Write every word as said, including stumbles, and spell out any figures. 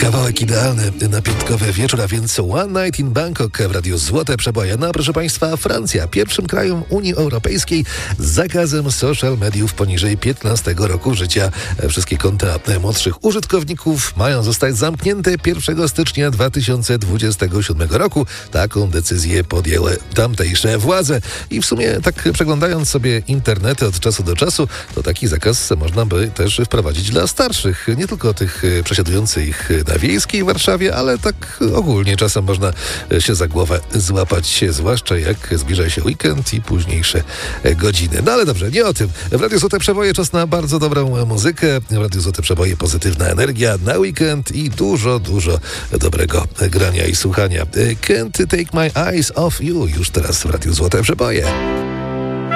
Kawałek idealny na piątkowy wieczór, a więc One Night in Bangkok w Radiu Złote Przeboje. No, proszę Państwa, Francja, pierwszym krajem Unii Europejskiej z zakazem social mediów poniżej piętnastego roku życia. Wszystkie konta młodszych użytkowników mają zostać zamknięte pierwszego stycznia dwa tysiące dwudziestego siódmego roku. Taką decyzję podjęły tamtejsze władze. I w sumie tak przeglądając sobie internety od czasu do czasu, to taki zakaz można by też wprowadzić dla starszych, nie tylko tych przesiadujących na Wiejskiej Warszawie, ale tak ogólnie czasem można się za głowę złapać, zwłaszcza jak zbliża się weekend i późniejsze godziny. No ale dobrze, nie o tym. W Radiu Złote Przeboje czas na bardzo dobrą muzykę. W Radiu Złote Przeboje pozytywna energia na weekend i dużo, dużo dobrego grania i słuchania. Can't take my eyes off you. Już teraz w Radiu Złote Przeboje.